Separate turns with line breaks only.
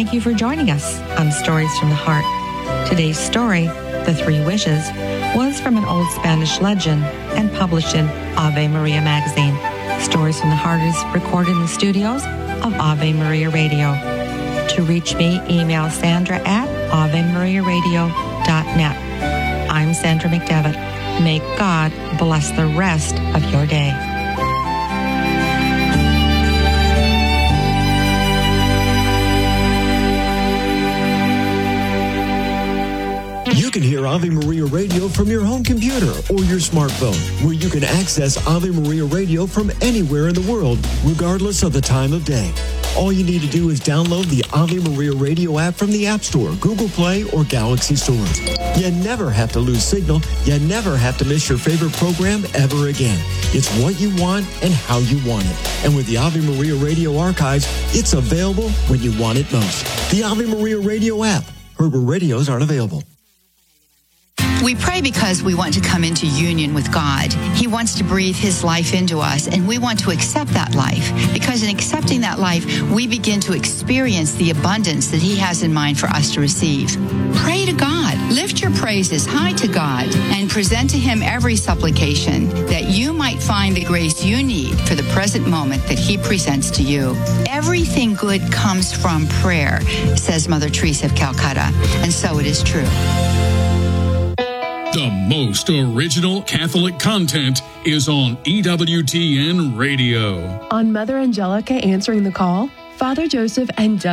thank you for joining us on Stories from the Heart. Today's story, The Three Wishes, was from an old Spanish legend and published in Ave Maria magazine. Stories from the Heart is recorded in the studios of Ave Maria Radio. To reach me, email Sandra at AveMariaRadio.net. I'm Sandra McDevitt. May God bless the rest of your day.
You can hear Ave Maria Radio from your home computer or your smartphone, where you can access Ave Maria Radio from anywhere in the world, regardless of the time of day. All you need to do is download the Ave Maria Radio app from the App Store, Google Play, or Galaxy stores. You never have to lose signal. You never have to miss your favorite program ever again. It's what you want and how you want it. And with the Ave Maria Radio archives, it's available when you want it most. The Ave Maria Radio app. Heard where radios aren't available.
We pray because we want to come into union with God. He wants to breathe His life into us, and we want to accept that life. Because in accepting that life, we begin to experience the abundance that He has in mind for us to receive. Pray to God. Lift your praises high to God and present to Him every supplication that you might find the grace you need for the present moment that He presents to you. Everything good comes from prayer, says Mother Teresa of Calcutta, and so it is true.
The most original Catholic content is on EWTN Radio.
On Mother Angelica Answering the Call, Father Joseph and Doug